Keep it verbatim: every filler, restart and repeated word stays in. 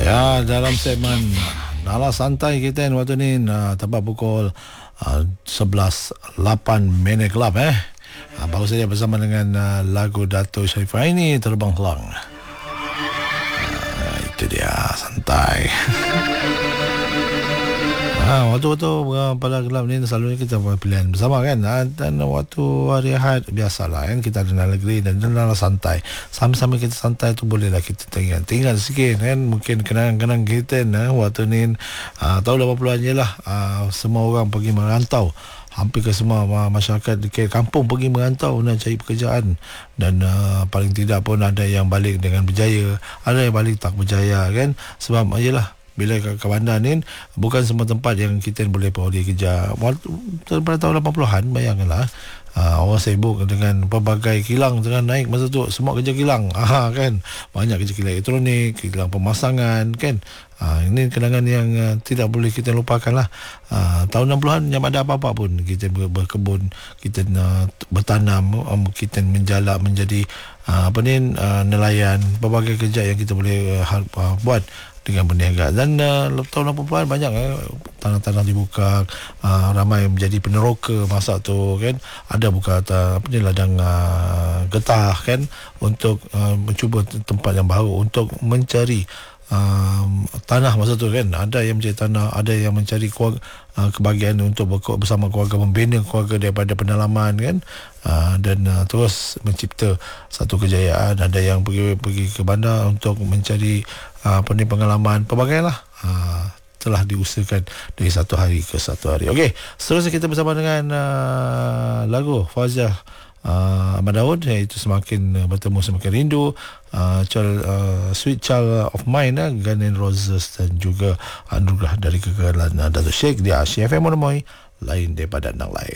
Ya, dalam segmen Nala Santai kita waktu ni uh, tepat pukul uh, sebelas lapan minit gelap eh. Uh, baru saja bersama dengan uh, lagu Dato' Sharifah ini Terbang Helang. Uh, itu dia santai. Ha, waktu-waktu uh, pada gelap ni selalunya kita buat pilihan bersama kan, ha, dan waktu hari Ahad biasalah kan, kita ada Nala Negeri dan Nala Santai. Sama-sama kita santai tu bolehlah kita tinggal tinggal sikit kan, mungkin kenangan-kenangan kita nah, waktu ni uh, tahun lapan puluhan je lah, uh, semua orang pergi merantau. Hampir ke semua masyarakat di kampung pergi merantau nak cari pekerjaan, dan uh, paling tidak pun ada yang balik dengan berjaya, ada yang balik tak berjaya kan, sebab ayolah bila ke, ke bandar ni bukan semua tempat yang kita boleh peroleh kerja. Waktu pada tahun lapan puluhan, bayangkanlah uh, orang sibuk dengan pelbagai kilang tengah naik masa tu, semua kerja kilang. Aha, kan, banyak kerja kilang elektronik, kilang pemasangan kan. Uh, ini kenangan yang uh, tidak boleh kita lupakan lah. Uh, tahun enam puluhan yang ada apa-apa pun kita ber, berkebun, kita uh, bertanam, um, kita menjalak menjadi uh, apa ni uh, nelayan, pelbagai kerja yang kita boleh uh, uh, buat dengan berniaga. Dan uh, tahun lapan puluhan banyak eh, tanah-tanah dibuka, uh, ramai menjadi peneroka masa tu kan. Ada buka uh, apa ni ladang uh, getah kan, untuk uh, mencuba tempat yang baru untuk mencari Uh, tanah masa tu kan. Ada yang mencari tanah, ada yang mencari keluarga, uh, kebahagiaan untuk ber- bersama keluarga, membina keluarga daripada pendalaman kan, uh, dan uh, terus mencipta satu kejayaan. Ada yang pergi pergi ke bandar untuk mencari uh, apa ni pengalaman, pelbagai lah, uh, telah diusahakan dari satu hari ke satu hari. Okey, seterusnya kita bersama dengan uh, lagu Fauzia Uh, Ahmad Daud, iaitu Semakin uh, Bertemu Semakin Rindu, uh, child, uh, Sweet Child of Mine, uh, Guns N' Roses, dan juga Anugerah dari Kegagalan uh, Dato' Sheikh di Asia F M Monomoy, lain daripada nang lain.